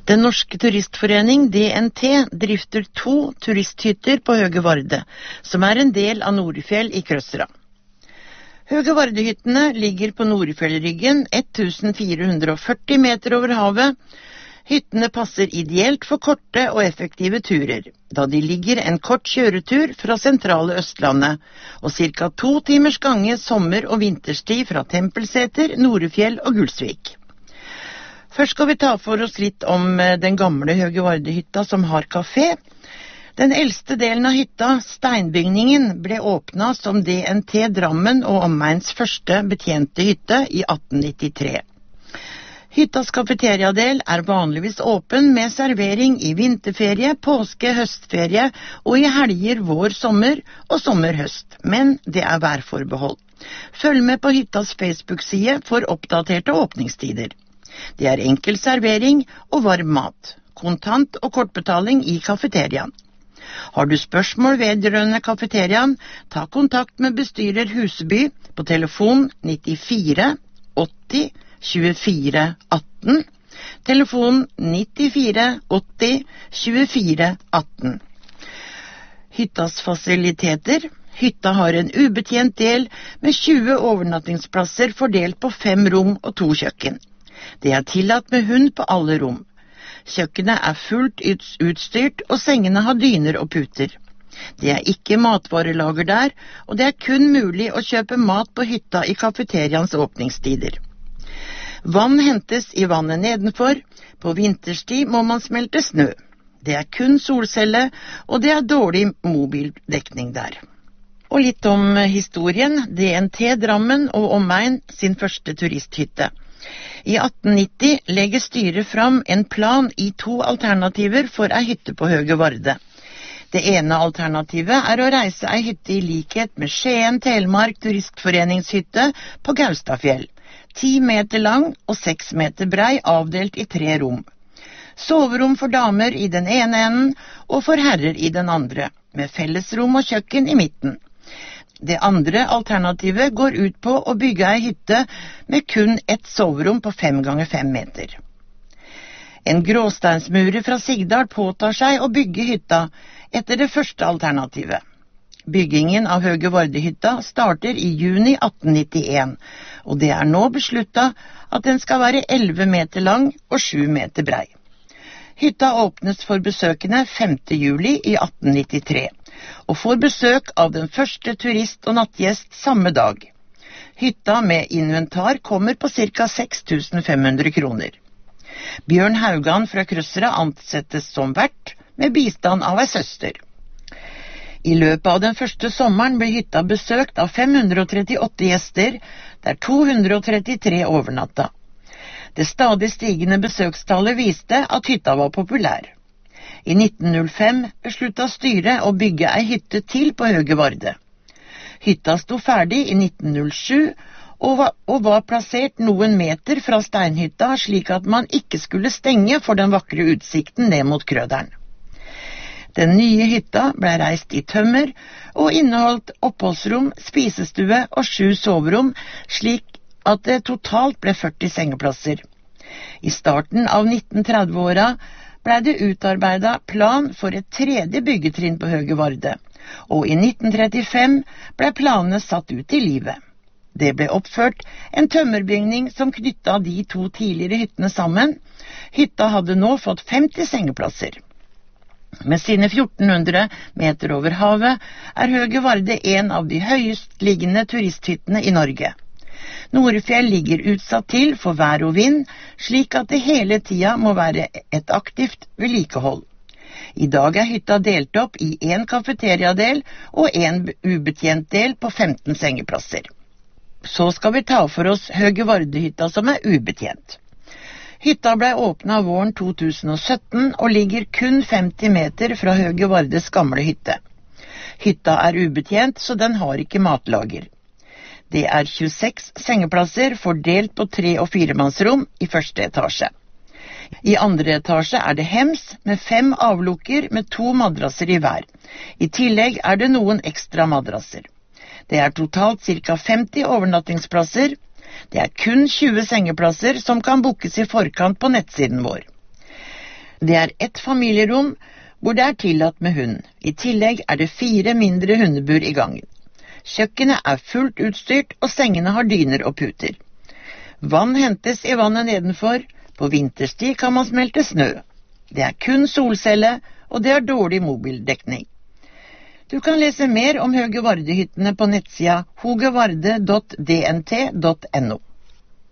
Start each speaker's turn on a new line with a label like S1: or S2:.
S1: Den norske turistforening, DNT, drifter 2 turisthytter på Høge Varde, som en del av Norefjell i Krøsra. Høge Varde-hyttene ligger på Norefjellryggen 1440 meter over havet. Hyttene passer ideelt for korte og effektive turer, da de ligger en kort kjøretur fra sentrale Østlandet, og ca. 2 timers gange sommer- og vinterstid fra Tempelseter, Norefjell og Gulsvik. Først skal vi ta for oss litt om den gamle Høge Varde-hytta som har kafé. Den eldste delen av hytta, steinbygningen, ble åpnet som DNT Drammen og omegns første betjente hytte i 1893. Hyttas kafeteriadel vanligvis åpen med servering i vinterferie, påske, høstferie og i helger vår-sommer og sommer-høst, men det værforbehold. Følg med på hyttas Facebook-side for oppdaterte åpningstider. Det enkel servering og varm mat, kontant og kortbetaling i kafeteriaen. Har du spørsmål vedrørende kafeteriaen, ta kontakt med bestyrer Huseby på telefon 94 80 24 18, telefon 94 80 24 18. Hyttas fasiliteter. Hytta har en ubetjent del med 20 overnattingsplasser fordelt på 5 rom og 2 kjøkken. Det tillatt med hund på alle rom. Kjøkkenet fullt utstyrt, og sengene har dyner og puter. Det ikke matvarelager der, og det kun mulig å kjøpe mat på hytta i kafeterians åpningstider. Vann hentes i vannet nedenfor. På vinterstid må man smelte snø. Det kun solcelle, og det dårlig mobildekning der. Og litt om historien. DNT Drammen og omegn sin første turisthytte. I 1890 legger styret fram en plan i 2 alternativer for ei hytte på Høge Varde. Det ene alternativet å reise ei hytte i likhet med Skien Telemark turistforeningshytte på Gaustafjell, 10 meter lang og 6 meter brei, avdelt i 3 rom. Soverom for damer i den ene enden og for herrer i den andre, med fellesrom og kjøkken i midten. Det andre alternativet går ut på å bygge ei hytte med kun ett soverom på 5 ganger 5 meter. En gråsteinsmurer fra Sigdal påtar seg å bygge hytta etter det første alternativet. Byggingen av Høge Varde-hytta starter i juni 1891, og det nå besluttet at den skal være 11 meter lang og 7 meter brei. Hytta åpnes for besøkende 5. juli i 1893, og får besøk av den første turist og nattgjest samme dag. Hytta med inventar kommer på ca. 6.500 kroner. Bjørn Haugan fra Krøsra ansettes som vert, med bistand av ei søster. I løpet av den første sommeren ble hytta besøkt av 538 gjester, der 233 overnatta. Det stadig stigende besøkstallet viste at hytta var populær. I 1905 besluttet styret å bygge ei hytte til på Høge Varde. Hytta sto ferdig i 1907 og var plassert noen meter fra steinhytta, slik at man ikke skulle stenge for den vakre utsikten ned mot Krøderen. Den nye hytta ble reist i tømmer og inneholdt oppholdsrom, spisestue og 7 soverom, slik at det totalt ble 40 sengeplasser. I starten av 1930-åra ble det utarbeidet plan for et 3. byggetrinn på Høge Varde, og i 1935 ble planene satt ut i livet. Det ble oppført en tømmerbygning som knyttet de 2 tidligere hyttene sammen. Hytta hadde nå fått 50 sengeplasser. Med sine 1400 meter over havet Høge Varde en av de høyest liggende turisthyttene i Norge. Norefjell ligger utsatt til for vær og vind, slik at det hele tida må være et aktivt vedlikehold. I dag hytta delt opp i en kafeteriadel og en ubetjent del på 15 sengeplasser. Så skal vi ta for oss Høge Varde-hytta som ubetjent. Hytta ble åpnet våren 2017 og ligger kun 50 meter fra Høge Vardes gamle hytte. Hytta ubetjent, så den har ikke matlager. Det 26 sengeplasser fordelt på 3- og 4-mannsrom i første etasje. I andre etasje det hems med 5 avlukker med 2 madrasser i hver. I tillegg det noen ekstra madrasser. Det totalt ca. 50 overnattingsplasser. Det kun 20 sengeplasser som kan bookes i forkant på nettsiden vår. Det er ett familierom hvor det er tillatt med hund. I tillegg er det 4 mindre hundebur i gangen. Kjøkkenet er fullt utstyrt, og sengene har dyner og puter. Vann hentes i vannet nedenfor. På vinterstid kan man smelte snø. Det er kun solcelle, og det er dårlig mobildekning. Du kan lese mer om Høge Varde-hyttene på nettsida hogevarde.dnt.no.